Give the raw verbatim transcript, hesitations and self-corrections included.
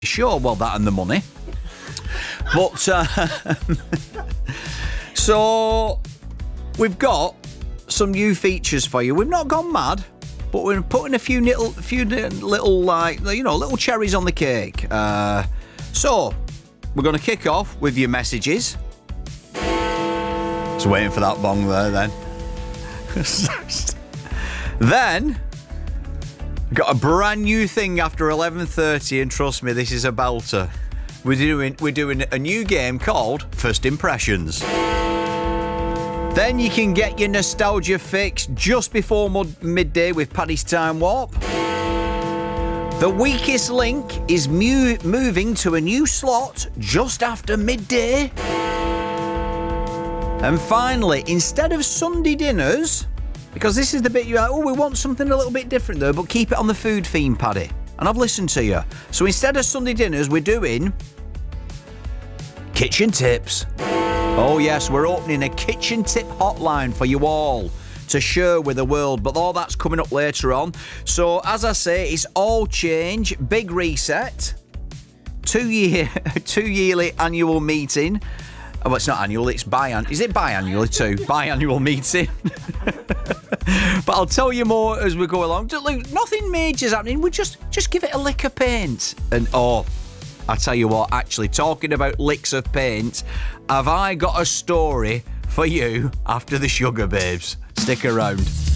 Sure, well, that and the money. But, uh, so, we've got some new features for you. We've not gone mad, but we're putting a few little, a few little, like, you know, little cherries on the cake. Uh, so, we're going to kick off with your messages. Just waiting for that bong there, then. Then, got a brand new thing after eleven thirty, and trust me, this is a belter. We're doing we're doing a new game called First Impressions. Then you can get your nostalgia fix just before mud- midday with Paddy's Time Warp. The weakest link is mu- moving to a new slot just after midday. And finally, instead of Sunday dinners, because this is the bit you're like, oh, we want something a little bit different though, but keep it on the food theme, Paddy. And I've listened to you. So instead of Sunday dinners, we're doing kitchen tips. Oh yes, we're opening a kitchen tip hotline for you all to share with the world, but all that's coming up later on. So as I say, it's all change, big reset, two year, two yearly annual meeting. Oh, well, it's not annual, it's biannual. Is it biannual too? Biannual meeting. But I'll tell you more as we go along. Look, nothing major's happening. We just just give it a lick of paint. And oh, I tell you what, actually, talking about licks of paint, have I got a story for you after the Sugar Babes? Stick around.